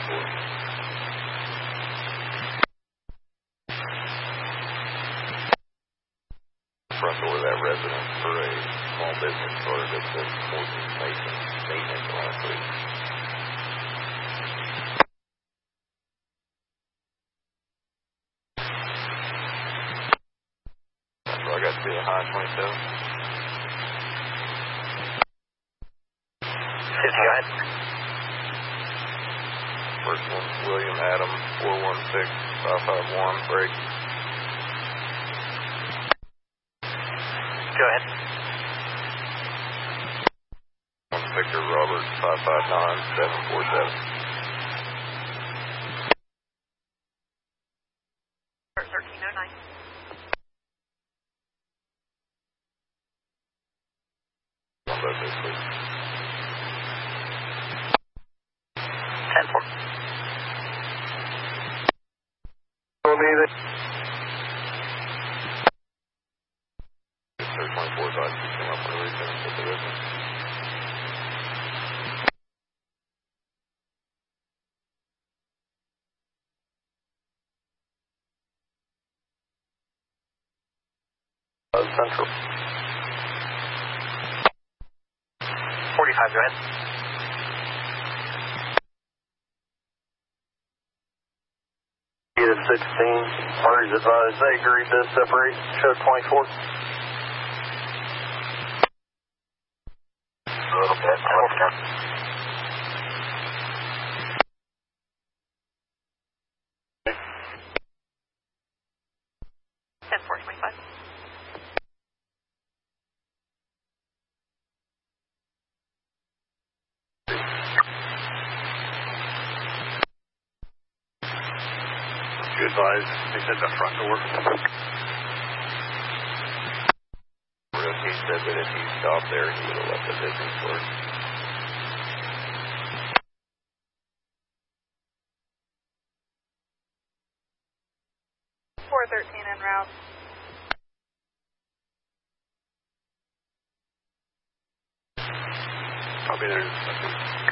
Front door of that residence for a small business card that says Morton Mason maintenance on it, please. That's where I got to be a high 27. 50, go ahead. First one, William Adam, 416551, break. Go ahead. Victor Robert, 559747. 1309. On both those, please. 10-4. Will be there. 24 5 came up on the region with the business. Central. 45, go ahead. Unit 16, parties advised they agreed to separate, showed 24. A little bit. 10-425. You advised, they said the front door. He said that if he stopped there, he would have left the business card. 413 en route. I'll be there in a second.